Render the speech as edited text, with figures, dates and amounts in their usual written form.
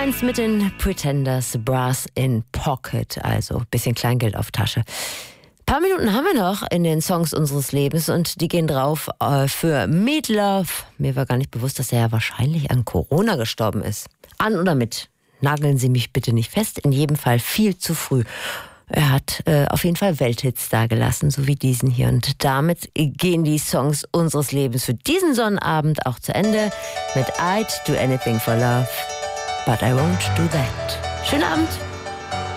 1 mit den Pretenders, Brass in Pocket, also ein bisschen Kleingeld auf Tasche. Ein paar Minuten haben wir noch in den Songs unseres Lebens und die gehen drauf für Meat Love. Mir war gar nicht bewusst, dass er ja wahrscheinlich an Corona gestorben ist. An oder mit? Nageln Sie mich bitte nicht fest, in jedem Fall viel zu früh. Er hat auf jeden Fall Welthits dagelassen, so wie diesen hier. Und damit gehen die Songs unseres Lebens für diesen Sonnabend auch zu Ende mit I'd do anything for love, but I won't do that. Schönen Abend.